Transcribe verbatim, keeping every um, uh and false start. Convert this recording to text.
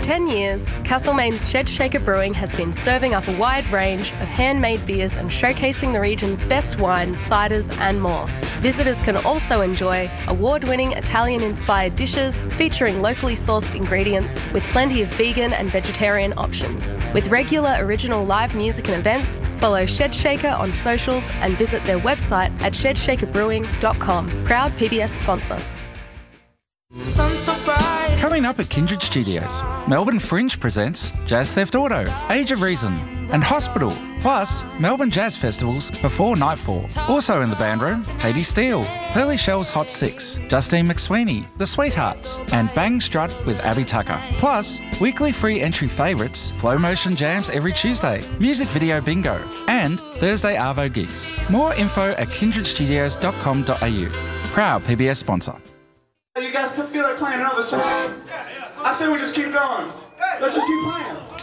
ten years, Castlemaine's Shed Shaker Brewing has been serving up a wide range of handmade beers and showcasing the region's best wine, ciders and more. Visitors can also enjoy award-winning Italian-inspired dishes featuring locally sourced ingredients with plenty of vegan and vegetarian options. With regular original live music and events, follow Shed Shaker on socials and visit their website at shed shaker brewing dot com. Proud P B S sponsor. Coming up at Kindred Studios, Melbourne Fringe presents Jazz Theft Auto, Age of Reason and Hospital, plus Melbourne Jazz Festivals before nightfall. Also in the band room, Katie Steele, Pearly Shell's Hot Six, Justine McSweeney, The Sweethearts and Bang Strut with Abby Tucker. Plus, weekly free entry favourites, Flow Motion Jams every Tuesday, Music Video Bingo and Thursday Arvo gigs. More info at kindred studios dot com dot a u. Proud P B S sponsor. You guys feel like playing another song? I say we just keep going. Let's just keep playing.